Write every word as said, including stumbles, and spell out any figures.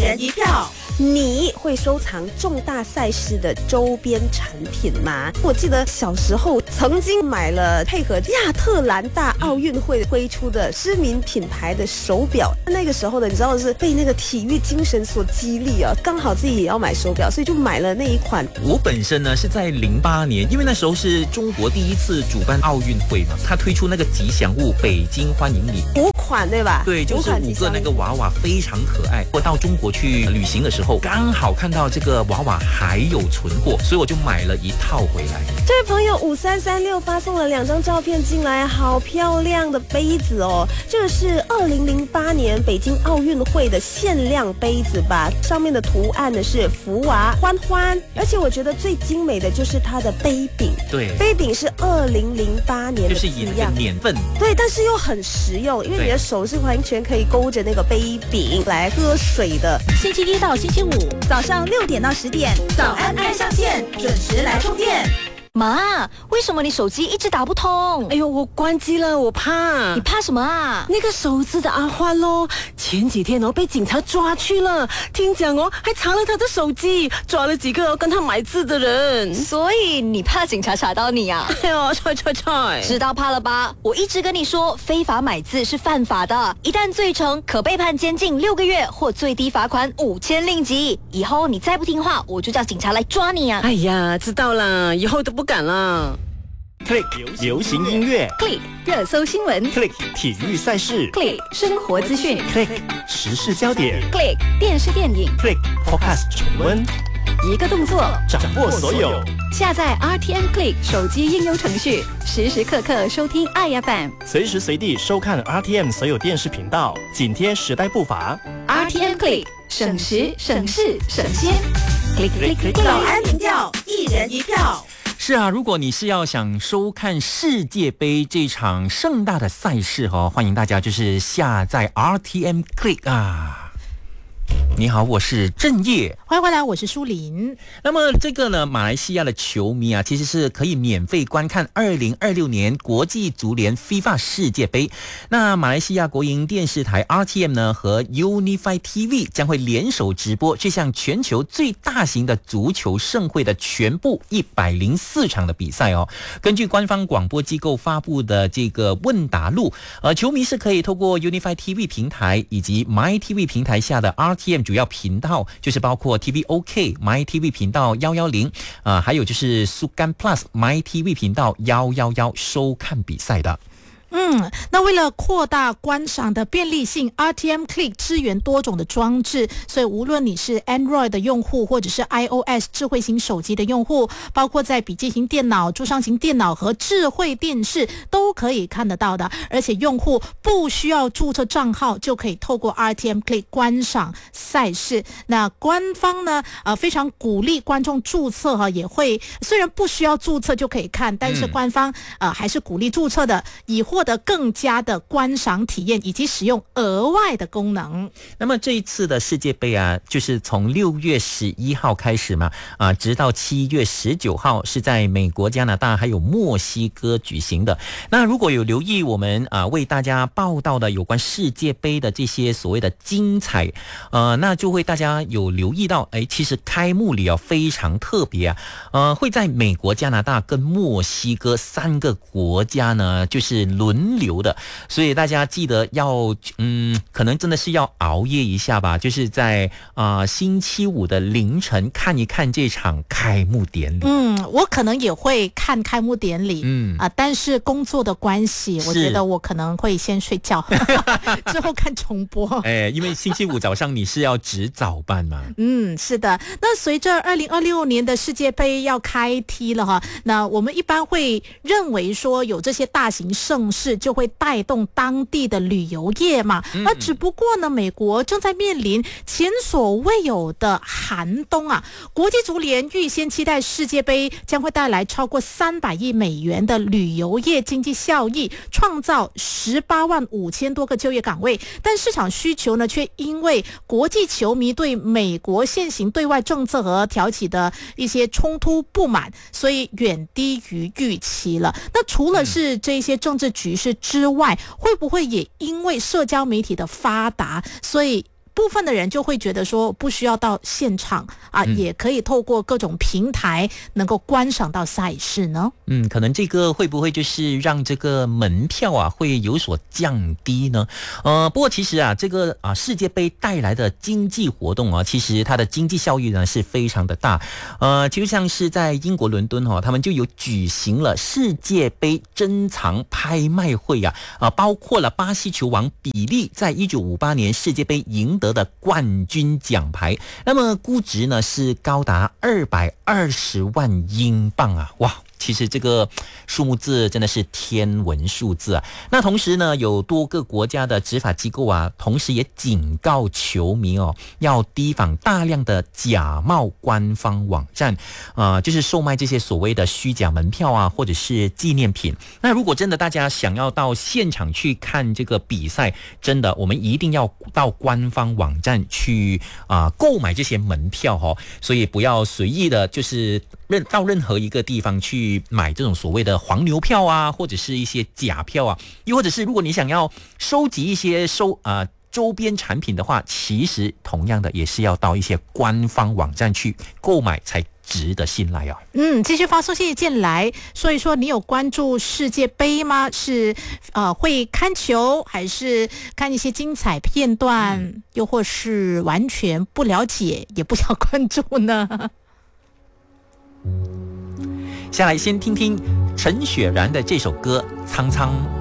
人一票。你会收藏重大赛事的周边产品吗？我记得小时候曾经买了配合亚特兰大奥运会推出的知名品牌的手表，那个时候的你知道是被那个体育精神所激励啊，刚好自己也要买手表，所以就买了那一款。 我本身呢是在零八年，因为那时候是中国第一次主办奥运会嘛，他推出那个吉祥物北京欢迎你五款对吧？ 对，就是五个那个娃娃非常可爱。我到中国去旅行的时候，刚好看到这个娃娃还有存货，所以我就买了一套回来。 这位朋友五三三六发送了两张照片进来，好漂亮的杯子哦！这是二零零八年北京奥运会的限量杯子吧？上面的图案呢是福娃欢欢，而且我觉得最精美的就是它的杯柄。 对， 杯柄是二零零八年的字样， 就是以那个年份。 对，但是又很实用，因为你的手是完全可以勾着那个杯柄来喝水的。 星期一到星期五早上六点到十点， 早安爱上线，准时来充电。 妈，为什么你手机一直打不通？ 哎呦，我关机了，我怕。 你怕什么啊？ 那个手指的阿欢咯，前几天哦被警察抓去了，听讲哦还查了他的手机，抓了几个哦跟他买字的人。 所以你怕警察查到你啊？ 哎呦，踹踹踹！ 知道怕了吧？我一直跟你说，非法买字是犯法的，一旦罪成，可被判监禁六个月或最低罚款五千令吉。以后你再不听话，我就叫警察来抓你啊！ 哎呀，知道了，以后都不敢了。 Click 流行音乐 ，Click 热搜新闻 ，Click 体育赛事 ，Click 生活资讯 ，Click 时事焦点 ，Click 电视电影 ，Click Podcast 重温， 一个动作掌握所有。 下载 R T M Click 手机应用程序，时时刻刻收听爱 F M， 随时随地收看 R T M 所有电视频道，紧贴时代步伐。 R T M Click 省时省事省先 ，Click Click Click， 早安民调，一人一票。 是啊，如果你是要想收看世界杯这场盛大的赛事哦，欢迎大家就是下载 R T M Click 啊。你好，我是郑业， 欢迎回来，我是舒林。 那么这个呢，马来西亚的球迷啊，其实是可以免费观看二零二六年国际足联 FIFA 世界杯。那马来西亚国营电视台 R T M 呢和 Unify T V 将会联手直播这项全球最大型的足球盛会的全部一百零四场的比赛哦。根据官方广播机构发布的这个问答录，呃，球迷是可以透过 Unify T V 平台以及 My T V 平台下的 R T M 主要频道，就是包括 T V OK、My T V 频道一一零，啊，还有就是苏干 Plus、My T V 频道一一一收看比赛的。 嗯，那为了扩大观赏的便利性 ，R T M Click 支援多种的装置，所以无论你是 Android 的用户，或者是 iOS 智慧型手机的用户，包括在笔记型电脑、桌上型电脑和智慧电视都可以看得到的。而且用户不需要注册账号就可以透过 R T M Click 观赏赛事。那官方呢，呃，非常鼓励观众注册哈，也会虽然不需要注册就可以看，但是官方、嗯、呃还是鼓励注册的，以获得更加的观赏体验以及使用额外的功能。 那么这一次的世界杯啊，就是从六月十一号开始嘛，啊，直到七月十九号是在美国、加拿大还有墨西哥举行的。那如果有留意我们啊为大家报道的有关世界杯的这些所谓的精彩，呃，那就会大家有留意到，哎，其实开幕礼啊非常特别啊，呃，会在美国、加拿大跟墨西哥三个国家呢，就是轮流的，所以大家记得要，嗯，可能真的是要熬夜一下吧，就是在啊、呃、星期五的凌晨看一看这场开幕典礼。 嗯，我可能也会看开幕典礼， 嗯啊，但是工作的关系，我觉得我可能会先睡觉，之后看重播。 哎，因为星期五早上你是要值早班嘛。 嗯，是的。那随着二零二六年的世界杯要开踢了哈，那我们一般会认为说有这些大型盛事就会带动当地的旅游业嘛。那、嗯、只不过呢，美国正在面临前所未有的寒冬啊。国际足联预先期待世界杯将会带来超过三百亿美元的旅游业经济效益，创造十八万五千多个就业岗位。但市场需求呢，却因为国际球迷对美国现行对外政策和挑起的一些冲突不满，所以远低于预期了。那除了是这些政治局势之外，会不会也因为社交媒体的发达，所以部分的人就会觉得说不需要到现场啊，嗯、也可以透过各种平台能够观赏到赛事呢。 嗯，可能这个会不会就是让这个门票啊会有所降低呢？呃，不过其实啊，这个啊世界杯带来的经济活动啊，其实它的经济效益呢是非常的大。呃，就像是在英国伦敦哈、哦，他们就有举行了世界杯珍藏拍卖会啊，啊，包括了巴西球王比利在一九五八年世界杯赢得的冠军奖牌，那么估值呢是高达二百二十万英镑啊，哇！其实这个数目字真的是天文数字啊！那同时呢，有多个国家的执法机构啊，同时也警告球迷哦，要提防大量的假冒官方网站，啊、呃，就是售卖这些所谓的虚假门票啊，或者是纪念品。那如果真的大家想要到现场去看这个比赛，真的我们一定要到官方网站去啊、呃、购买这些门票哦，所以不要随意的，就是任到任何一个地方去买这种所谓的黄牛票啊，或者是一些假票啊，又或者是如果你想要收集一些收啊、呃、周边产品的话，其实同样的也是要到一些官方网站去购买才值得信赖啊。 嗯，继续发送信件来说一说，你有关注世界杯吗？是呃会看球，还是看一些精彩片段，嗯、又或是完全不了解也不想关注呢？ 下来先听听陈雪然的这首歌《苍苍